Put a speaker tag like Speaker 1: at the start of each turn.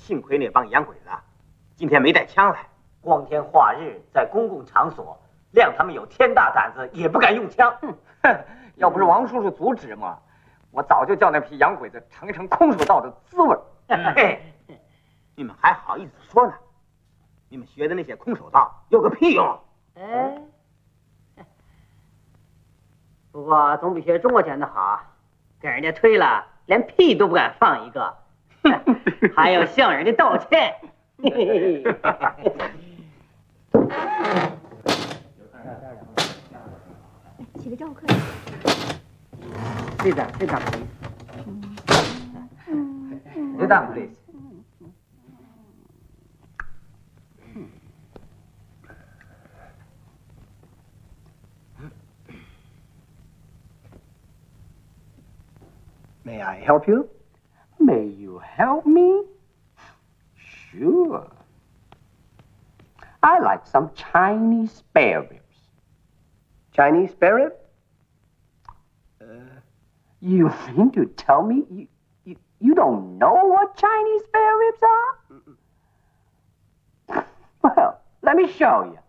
Speaker 1: 幸亏那帮洋鬼子今天没带枪来。
Speaker 2: 光天化日，在公共场所，谅他们有天大胆子也不敢用枪。
Speaker 3: 要不是王叔叔阻止嘛，我早就叫那批洋鬼子尝一尝空手道的滋味。
Speaker 1: 你们还好意思说呢？你们学的那些空手道有个屁用！
Speaker 4: 哎，不过总比学中国拳的好，给人家推了，连屁都不敢放一个，还要向人家道歉。
Speaker 5: 起个招呼客人。
Speaker 3: Sit down, please. Sit down, please.
Speaker 6: May I help you?
Speaker 3: May you help me? Sure. I like some Chinese spare ribs.
Speaker 6: Chinese spare rib?
Speaker 3: You mean to tell me you don't know what Chinese spare ribs are? Well, let me show you.